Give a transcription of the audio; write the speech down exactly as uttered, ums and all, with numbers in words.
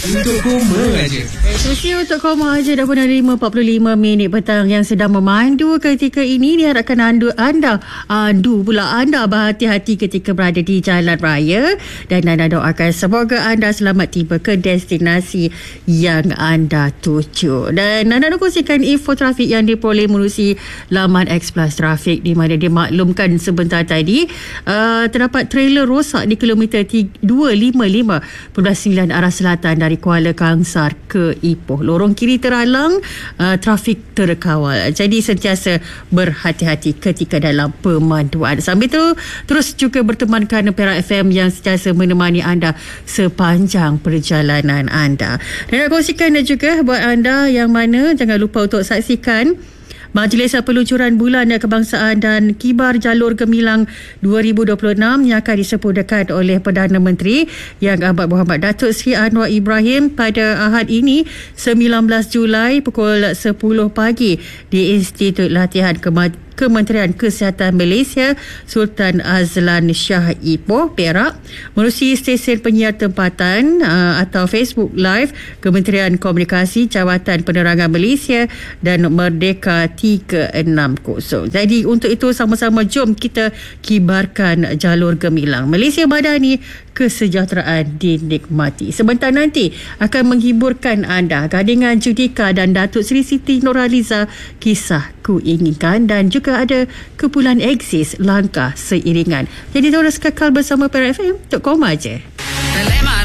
Untuk koma aja. Sesi untuk koma aja dah pun lima empat puluh lima minit petang yang sedang memandu ketika ini. Diharapkan anda, anda andu pula anda berhati-hati ketika berada di jalan raya. Dan anda doakan semoga anda selamat tiba ke destinasi yang anda tuju. Dan anda nak kongsikan info trafik yang diperoleh melalui laman X Plus Trafik, di mana dia maklumkan sebentar tadi uh, terdapat trailer rosak di kilometer dua lima lima sembilan arah selatan dari Kuala Kangsar ke Ipoh. Lorong kiri terhalang, uh, trafik terkawal. Jadi sentiasa berhati-hati ketika dalam pemanduan. Sambil itu terus juga bertemankan Perak F M yang sentiasa menemani anda sepanjang perjalanan anda. Dan nak kongsikan juga buat anda yang mana jangan lupa untuk saksikan Majlis Peluncuran Bulan Kebangsaan dan Kibar Jalur Gemilang dua ribu dua puluh enam yang akan disepuluhkan oleh Perdana Menteri Yang Amat Muhammad Datuk Seri Anwar Ibrahim pada Ahad ini sembilan belas Julai pukul sepuluh pagi di Institut Latihan Kema- Kementerian Kesihatan Malaysia Sultan Azlan Shah Ipoh, Perak, melalui stesen penyiar tempatan uh, atau Facebook Live Kementerian Komunikasi Jabatan Penerangan Malaysia dan Merdeka tiga enam kosong. Jadi untuk itu sama-sama jom kita kibarkan jalur gemilang Malaysia Madani, kesejahteraan dinikmati. Sebentar nanti akan menghiburkan anda Gadingan Judika dan Datuk Seri Siti Nurhaliza, Kisah Ku Inginkan, dan juga ada kumpulan Exis, Langkah Seiringan. Jadi terus kekal bersama Perak F M untuk koma je.